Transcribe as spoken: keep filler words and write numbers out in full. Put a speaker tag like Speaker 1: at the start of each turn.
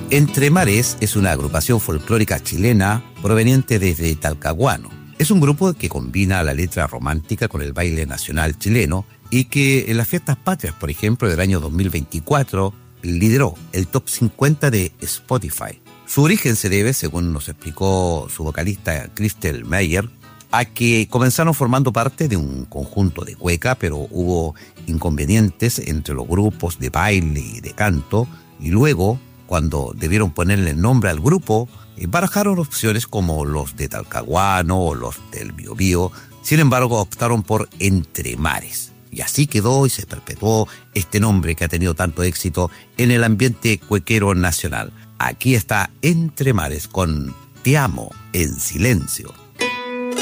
Speaker 1: Entre Mares es una agrupación folclórica chilena proveniente desde Talcahuano. Es un grupo que combina la letra romántica con el baile nacional chileno y que en las fiestas patrias, por ejemplo, del año dos mil veinticuatro, lideró el top cincuenta de Spotify. Su origen se debe, según nos explicó su vocalista Christel Meyer, a que comenzaron formando parte de un conjunto de cueca, pero hubo inconvenientes entre los grupos de baile y de canto, y luego, cuando debieron ponerle el nombre al grupo, barajaron opciones como los de Talcahuano o los del Biobío. Sin embargo, optaron por Entre Mares. Y así quedó y se perpetuó este nombre que ha tenido tanto éxito en el ambiente cuequero nacional. Aquí está Entre Mares con Te amo en silencio.